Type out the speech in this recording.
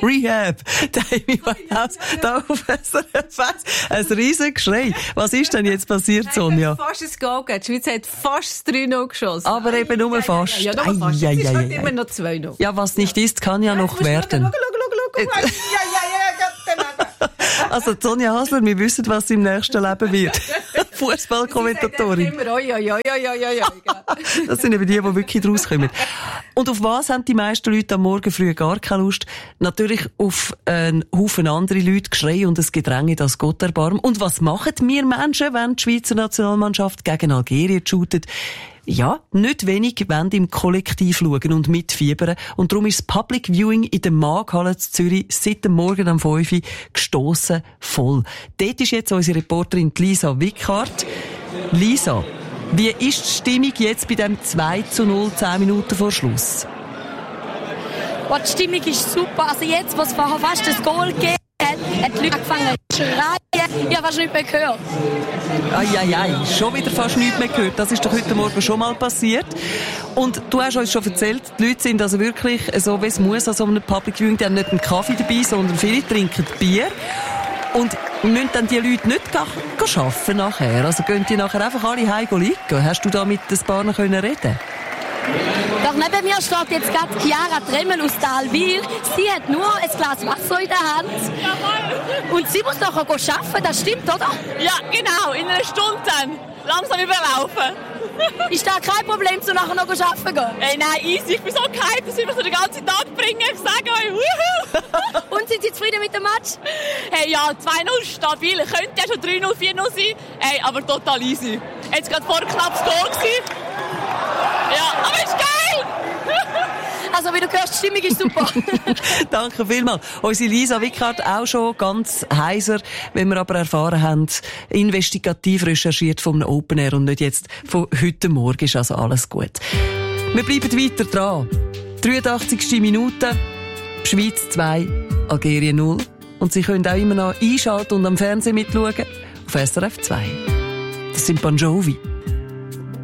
Rehab. Amy Winehouse, da auf SRF 1. Ein riesen Geschrei. Was ist denn jetzt passiert, Sonja? Fast ein Goal gegeben. Die Schweiz hat fast 3-0 geschossen. Aber eben nur fast. Ja, nur fast. Es ist halt immer noch 2-0. Ja, was nicht ist, kann ja noch werden. Schau. Also, Sonja Hasler, wir wissen, was im nächsten Leben wird. Fußballkommentatorin. Das sind eben die wirklich draus kommen. Und auf was haben die meisten Leute am Morgen früh gar keine Lust? Natürlich auf einen Haufen andere Leute, Geschrei und ein Gedränge, das Gott erbarmt. Und was machen wir Menschen, wenn die Schweizer Nationalmannschaft gegen Algerien shootet? Ja, nicht wenig wollen im Kollektiv schauen und mitfiebern. Und darum ist das Public Viewing in der Maaghalle in Zürich seit dem Morgen um 5 Uhr gestossen voll. Dort ist jetzt unsere Reporterin Lisa Wickhardt. Lisa, wie ist die Stimmung jetzt bei dem 2:0, 10 Minuten vor Schluss? Oh, die Stimmung ist super. Also jetzt, wo es vorher fast das Goal gegeben hat die Leute angefangen zu schreien. Ich habe fast nichts mehr gehört. Schon wieder fast nichts mehr gehört. Das ist doch heute Morgen schon mal passiert. Und du hast uns schon erzählt, die Leute sind also wirklich so, wie es muss, an so einem Public Viewing. Die haben nicht einen Kaffee dabei, sondern viele trinken Bier. Und müssen dann die Leute nicht arbeiten nachher? Also gehen die nachher einfach alle heim liegen? Hast du da mit ein paar noch reden können? Doch neben mir steht jetzt gerade Chiara Tremmel aus Talwil. Sie hat nur ein Glas Wasser in der Hand. Und sie muss nachher arbeiten, das stimmt, oder? Ja, genau. In einer Stunde dann. Langsam überlaufen. Ist da kein Problem, zu nachher noch arbeiten gehen? Hey, nein, easy. Ich bin so gehypt, dass ich mich so den ganzen Tag bringe. Ich sage euch, wuhu! Und sind Sie zufrieden mit dem Match? Hey, ja, 2-0 stabil. Könnte ja schon 3-0, 4-0 sein. Hey, aber total easy. Jetzt gerade vor knapp das Goal gewesen. Ja, aber ist geil! Also, wie du hörst, die Stimmung ist super. Danke vielmals. Unsere Lisa Wickhardt auch schon ganz heiser, wenn wir aber erfahren haben, investigativ recherchiert vom Open Air und nicht jetzt von heute Morgen. Ist also alles gut. Wir bleiben weiter dran. 83. Minute, Schweiz 2, Algerien 0. Und Sie können auch immer noch einschalten und am Fernsehen mitschauen auf SRF 2. Das sind Bon Jovi.